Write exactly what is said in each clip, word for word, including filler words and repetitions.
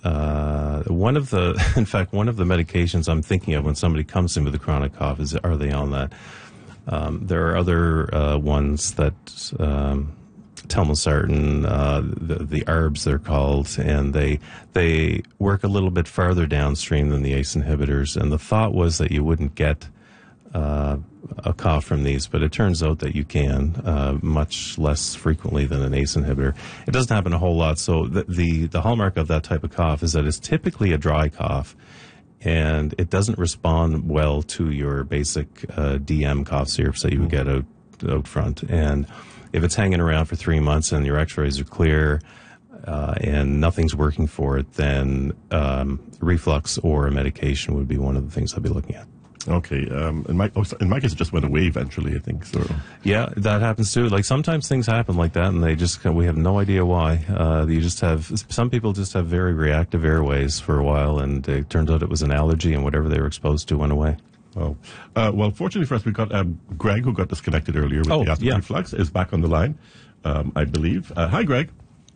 uh, one of the, in fact, one of the medications I'm thinking of when somebody comes in with a chronic cough is, are they on that? Um, there are other uh, ones that, um, telmisartan, uh, the, the A R Bs they're called, and they they work a little bit farther downstream than the A C E inhibitors. And the thought was that you wouldn't get uh, a cough from these, but it turns out that you can, uh, much less frequently than an A C E inhibitor. It doesn't happen a whole lot. So the, the, the hallmark of that type of cough is that it's typically a dry cough, and it doesn't respond well to your basic uh, D M cough syrups that you would get out, out front. And if it's hanging around for three months and your x-rays are clear uh, and nothing's working for it, then um, reflux or a medication would be one of the things I'd be looking at. Okay. Um, in, my, oh, in my case, it just went away eventually, I think. So. Yeah, that happens too. Like sometimes things happen like that, and they just we have no idea why. Uh, you just have some people just have very reactive airways for a while, and it turns out it was an allergy, and whatever they were exposed to went away. Oh, uh, well, fortunately for us, we got um, Greg, who got disconnected earlier with oh, the acid yeah. reflux, is back on the line, um, I believe. Uh, hi, Greg.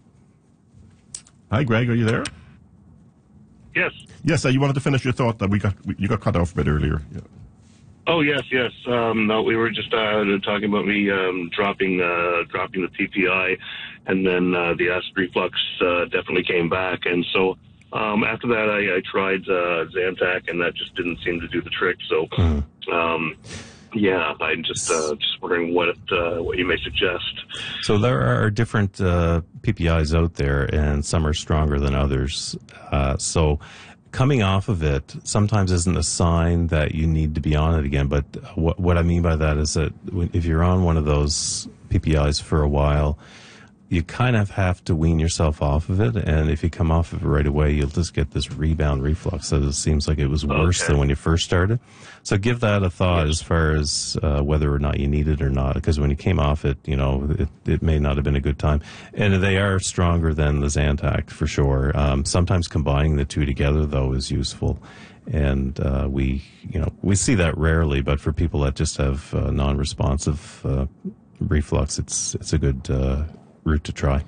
Hi, Greg. Are you there? Yes. Yes, uh, you wanted to finish your thought that we got we, you got cut off a bit earlier. Yeah. Oh yes, yes. Um, no, we were just uh, talking about me um, dropping uh, dropping the P P I, and then uh, the acid reflux uh, definitely came back, and so um, after that I, I tried uh, Zantac, and that just didn't seem to do the trick. So um, yeah, I'm just uh, just wondering what uh, what you may suggest. So there are different uh, P P Is out there, and some are stronger than others. Uh, so coming off of it sometimes isn't a sign that you need to be on it again. But what, what I mean by that is that if you're on one of those P P Is for a while, you kind of have to wean yourself off of it. And if you come off of it right away, you'll just get this rebound reflux that it seems like it was worse okay. than when you first started. So give that a thought yes. as far as uh, whether or not you need it or not. Because when you came off it, you know, it, it may not have been a good time. And they are stronger than the Zantac for sure. Um, sometimes combining the two together, though, is useful. And uh, we, you know, we see that rarely. But for people that just have uh, non-responsive uh, reflux, it's it's a good uh, route to try.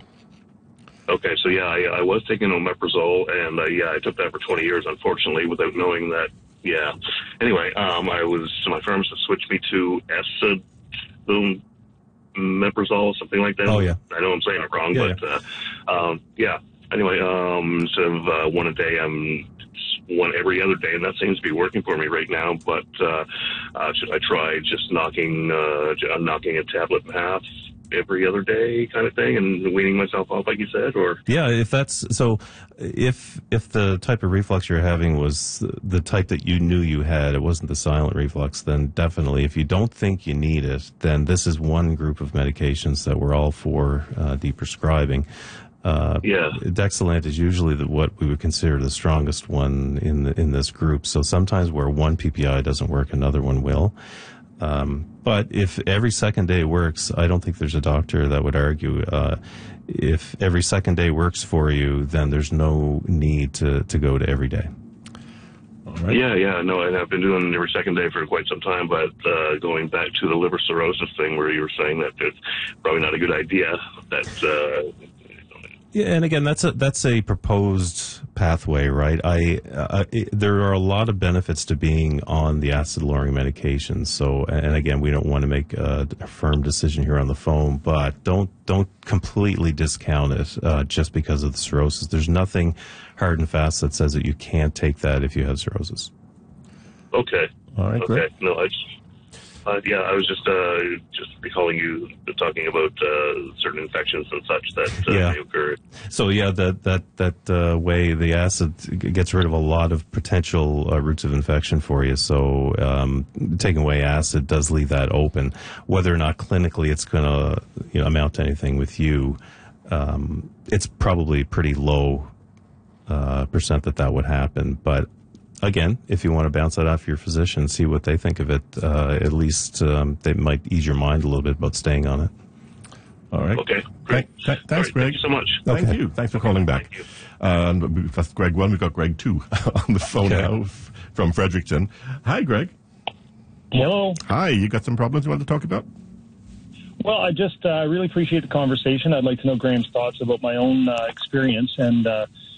Okay, so yeah, I, I was taking omeprazole, and uh, yeah, I took that for twenty years, unfortunately, without knowing that. Yeah. Anyway, um, I was so my pharmacist switched me to acid boom omeprazole, something like that. Oh yeah. I know I'm saying it wrong, yeah, but yeah. Uh, um, yeah. Anyway, um, instead of uh, one a day, I'm one every other day, and that seems to be working for me right now. But uh, uh, should I try just knocking uh, knocking a tablet in half every other day kind of thing and weaning myself off, like you said? Or yeah, if that's so, if if the type of reflux you're having was the type that you knew you had, it wasn't the silent reflux, then definitely. If you don't think you need it, then this is one group of medications that we're all for uh, deprescribing. Uh, yeah. Dexilant is usually the, what we would consider the strongest one in the, in this group. So sometimes where one P P I doesn't work, another one will. Um, but if every second day works, I don't think there's a doctor that would argue. Uh, if every second day works for you, then there's no need to, to go to every day. All right. Yeah, yeah, no, and I've been doing every second day for quite some time, but uh, going back to the liver cirrhosis thing where you were saying that it's probably not a good idea, that... Uh, Yeah, and again, that's a that's a proposed pathway, right? I uh, it, there are a lot of benefits to being on the acid-lowering medications. So, and again, we don't want to make a, a firm decision here on the phone, but don't don't completely discount it uh, just because of the cirrhosis. There's nothing hard and fast that says that you can't take that if you have cirrhosis. Okay. All right. Okay. Great. No, I just, uh, yeah, I was just uh, just recalling you talking about uh, certain infections and such that uh, Yeah. may occur. So yeah, that that that uh, way the acid g- gets rid of a lot of potential uh, routes of infection for you. So um, taking away acid does leave that open. Whether or not clinically it's going to you know, amount to anything with you, um, it's probably pretty low uh, percent that that would happen. But again, if you want to bounce that off your physician, see what they think of it, uh, at least um, they might ease your mind a little bit about staying on it. All right. Okay, great. Th- th- thanks, right, Greg. Thank you so much. Thank Okay. you. Thanks for calling back. Thank you. Uh, and that's Greg one. We've got Greg two on the phone Okay. now f- from Fredericton. Hi, Greg. Hello. Hi. You got some problems you want to talk about? Well, I just uh, really appreciate the conversation. I'd like to know Graham's thoughts about my own uh, experience. And uh,